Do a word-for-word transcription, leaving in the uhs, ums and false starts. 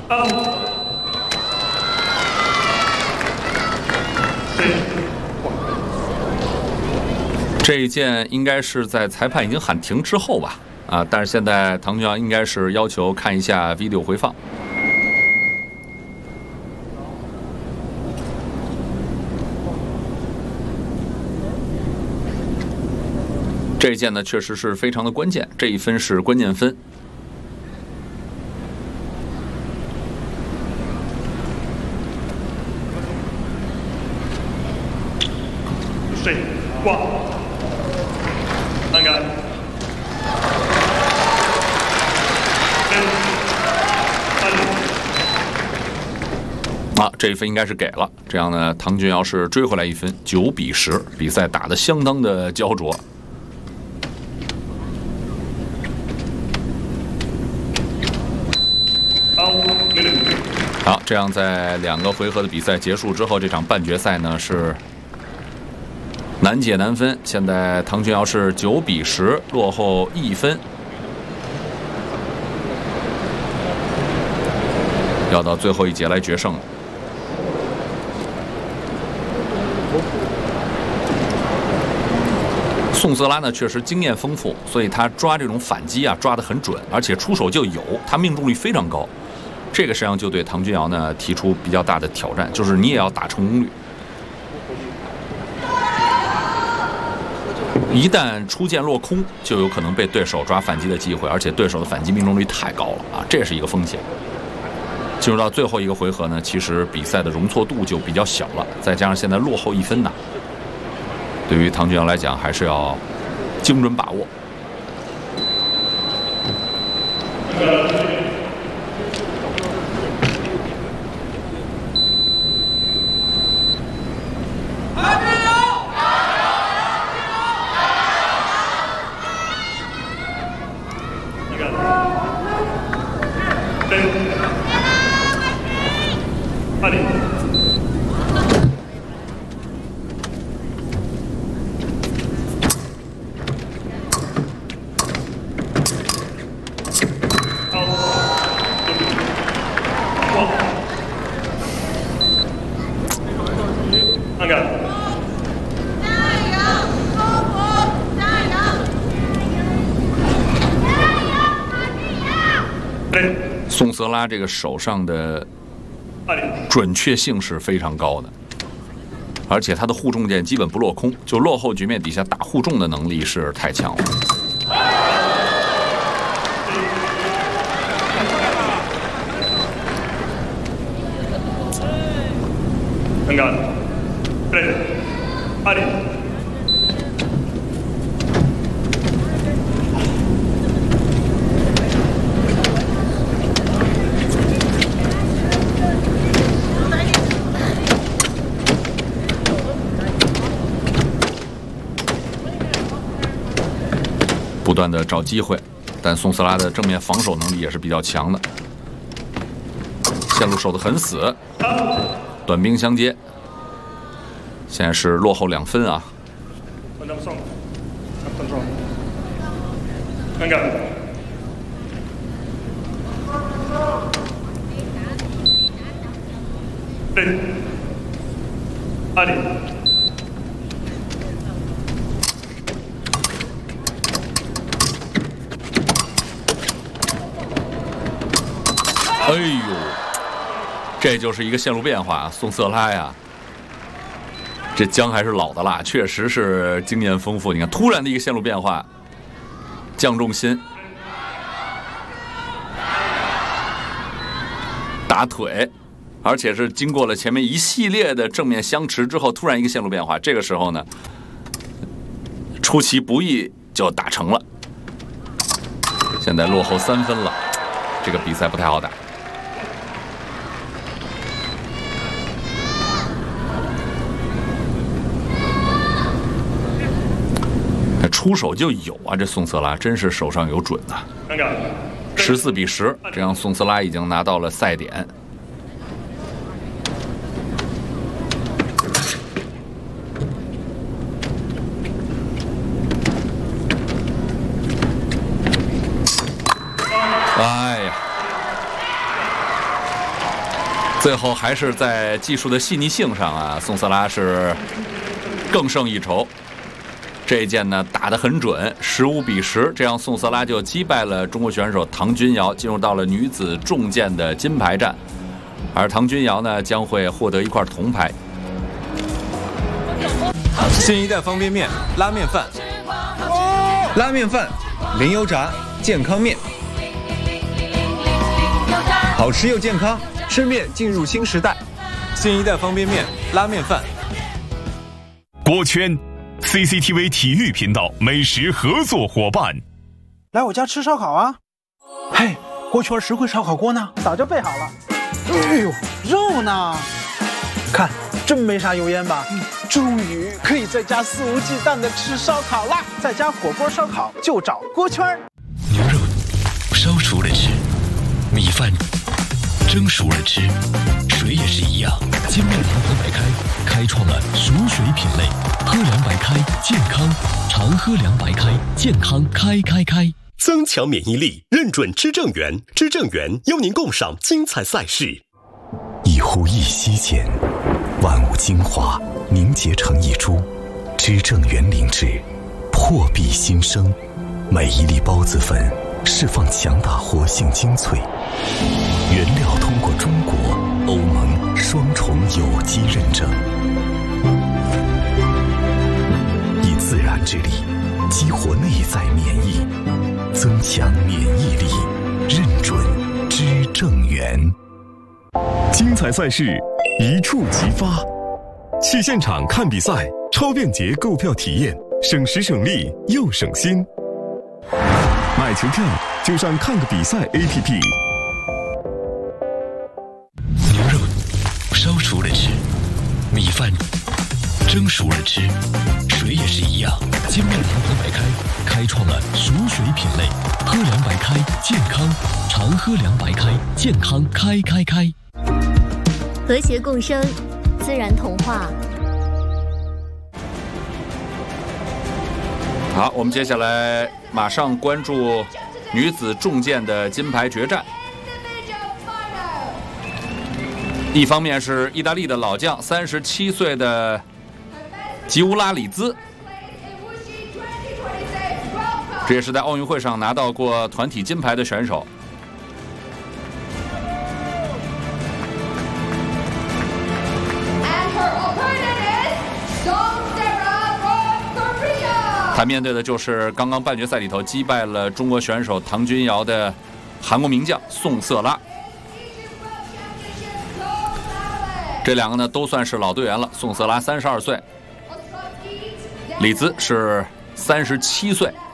这一剑应该是在裁判已经喊停之后吧？啊，但是现在唐俊尧应该是要求看一下 video 回放。这一剑呢，确实是非常的关键，这一分是关键分。 挂，看看， 啊，这一分应该是给了，这样呢，唐俊尧是追回来一分，九比十，比赛打得相当的焦灼。好，这样在两个回合的比赛结束之后，这场半决赛呢是。 难解难分，现在唐俊尧是九比十，落后一分，要到最后一节来决胜了。宋瑟拉呢，确实经验丰富，所以他抓这种反击啊，抓得很准，而且出手就有，他命中率非常高。这个实际上就对唐俊尧呢提出比较大的挑战，就是你也要打成功率。 一旦出剑落空，就有可能被对手抓反击的机会，而且对手的反击命中率太高了啊，这是一个风险。进入到最后一个回合呢，其实比赛的容错度就比较小了，再加上现在落后一分呢，对于唐俊尧来讲还是要精准把握。宋瑟拉这个手上的准确性是非常高的，而且他的护重剑基本不落空，就落后局面底下打护重的能力是太强了。 看看，对，阿里。 不断的找机会，但宋瑟拉的正面防守能力也是比较强的，线路守得很死，短兵相接，现在是落后两分啊。 看看，对，阿里。 哎呦，这就是一个线路变化，宋瑟拉呀，这姜还是老的辣，确实是经验丰富。你看，突然的一个线路变化，降重心，打腿，而且是经过了前面一系列的正面相持之后，突然一个线路变化，这个时候呢，出其不意就打成了。现在落后三分了，这个比赛不太好打。 出手就有啊！这宋瑟拉真是手上有准呐、啊。十四比十，这样宋瑟拉已经拿到了赛点。哎呀， 最后还是在技术的细腻性上啊，宋瑟拉是更胜一筹。这一箭呢打得很准，十五比十，这样宋瑟拉就击败了中国选手唐君瑶，进入到了女子重剑的金牌战。而唐君瑶呢将会获得一块铜牌。 新一代方便面拉面饭，拉面饭零油炸健康面，好吃又健康，吃面进入新时代。新一代方便面拉面饭。 锅圈 C C T V 体育频道美食合作伙伴， 来我家吃烧烤啊！嘿，锅圈实惠烧烤锅呢？早就备好了。哎呦，肉呢？看，真没啥油烟吧？嗯，终于可以在家肆无忌惮的吃烧烤啦！在家火锅烧烤就找锅圈。 牛肉烧熟了吃，米饭蒸熟了吃，水也是一样。金麦堂喝白开开创了熟水品类，喝凉白开健康，常喝凉白开健康开开开。 增强免疫力，认准知正源，知正源邀您共赏精彩赛事。 一呼一吸间，万物精华凝结成一株，知正源灵芝破壁新生，每一粒孢子粉释放强大活性精粹，原料通过中国、欧盟双重有机认证，以自然之力激活内在免疫，增强免疫力，认准知正源。 精彩赛事一触即发，去现场看比赛，超便捷购票体验，省时省力又省心。买球票就上看个比赛 A P P。 牛肉烧熟了吃，米饭蒸熟了吃，水也是一样。金麦堂喝白开开创了熟水品类，喝凉白开健康，常喝凉白开健康开开开。 和谐共生，自然童话。 好，我们接下来马上关注女子重剑的金牌决战。一方面是意大利的老将，三十七岁的吉乌拉里兹，这也是在奥运会上拿到过团体金牌的选手。他面对的就是刚刚半决赛里头击败了中国选手唐君瑶的韩国名将宋瑟拉。这两个呢都算是老队员了，宋瑟拉三十二岁，李兹是三十七岁。